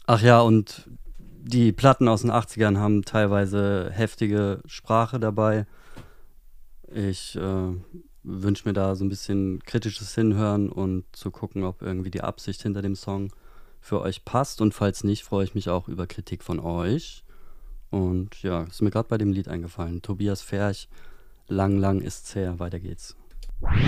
Ach ja, und die Platten aus den 80ern haben teilweise heftige Sprache dabei. Ich wünsche mir da so ein bisschen kritisches Hinhören und zu gucken, ob irgendwie die Absicht hinter dem Song für euch passt. Und falls nicht, freue ich mich auch über Kritik von euch. Und ja, ist mir gerade bei dem Lied eingefallen. Tobias Ferch, Lang, lang ist's her. Weiter geht's.